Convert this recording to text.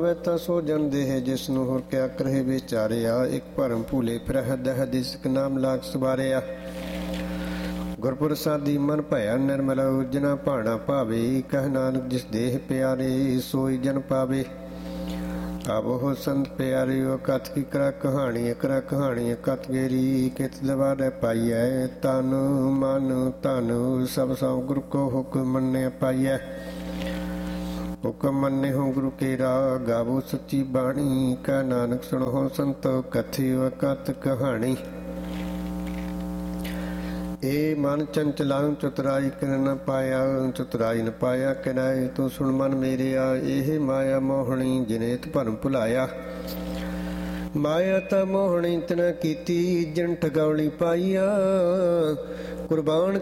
ਤਾਂ ਸੋ ਜਨ ਦੇਹ ਜਿਸਨੂੰ ਹੋਰ ਕਿਆ ਕਰੇ ਵਿਚਾਰਿਆ। ਇੱਕ ਭਰਮ ਭੂਲੇ ਫਿਰਹਿ ਦਹਿ ਦਿਸਕ ਨਾਮ ਲਾਗ ਸਵਾਰਿਆ। ਗੁਰਪੁਰਸਾਦੀ ਮਨ ਭਇਆ ਨਿਰਮਲ ਉਜਨਾ ਭਾਣਾ ਭਾਵੇ। ਕਹਿ ਨਾਨਕ ਜਿਸ ਦੇਹ ਪਿਆਰੇ ਸੋਈ ਜਨ ਪਾਵੇ। ਆਵੋ ਸੰਤ ਪਿਆਰਿਓ ਕਥ ਕੀ ਕਰਾ ਕਹਾਣੀ ਕਥ ਗੇਰੀ। ਕਿਤ ਦਵਾਰੇ ਪਾਈਐ ਤਨ ਮਨ ਧਨ ਸਭ ਸਭ ਗੁਰ ਕੋ ਹੁਕਮ ਮੰਨਿਆ ਪਾਈਐ। ਹੁਕਮ ਮੰਨੇ ਹੋ ਗੁਰੂ ਕੇਰਾ ਗਾਵੋ ਸੱਚੀ ਬਾਣੀ। ਕਹਿ ਨਾਨਕ ਸੁਣੋ ਸੰਤੋ ਕਥਿਓ ਕਥ ਕਹਾਣੀ। ਏ ਮਨ ਚੰਚਲਾ ਚਤੁਰਾਈ ਕਿਨ ਨ ਪਾਇਆ ਕਿਨਾਏ। ਤੂੰ ਸੁਣ ਮਨ ਮੇਰਿਆ ਇਹ ਮਾਇਆ ਮੋਹਣੀ ਜਿਨੇਤ ਭਰਮ ਭੁਲਾਇਆ। ਮਾਇਆ ਤਾਂ ਮੋਹਣੀ ਤਿਨਾ ਕੀਤੀ ਜਿਨ ਠਗਾਉਣੀ ਪਾਈਆ। ਕੁਰਬਾਨ